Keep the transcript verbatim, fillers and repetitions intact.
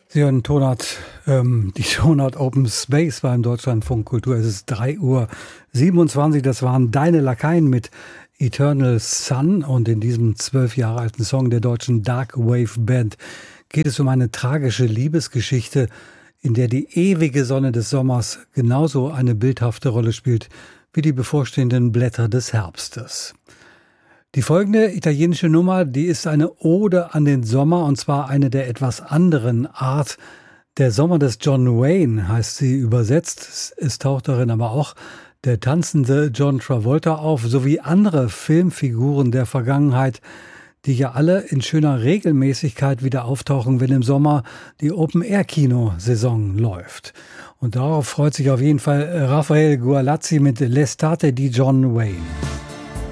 Sie hören Tonart, ähm, die Tonart Open Space beim Deutschlandfunk Kultur. Es ist drei Uhr siebenundzwanzig. Das waren Deine Lakaien mit Eternal Sun. Und in diesem zwölf Jahre alten Song der deutschen Dark Wave Band geht es um eine tragische Liebesgeschichte, in der die ewige Sonne des Sommers genauso eine bildhafte Rolle spielt wie die bevorstehenden Blätter des Herbstes. Die folgende italienische Nummer, die ist eine Ode an den Sommer, und zwar eine der etwas anderen Art. Der Sommer des John Wayne heißt sie übersetzt. Es taucht darin aber auch der tanzende John Travolta auf, sowie andere Filmfiguren der Vergangenheit, die ja alle in schöner Regelmäßigkeit wieder auftauchen, wenn im Sommer die Open-Air-Kino-Saison läuft. Und darauf freut sich auf jeden Fall Rafael Gualazzi mit L'estate di John Wayne.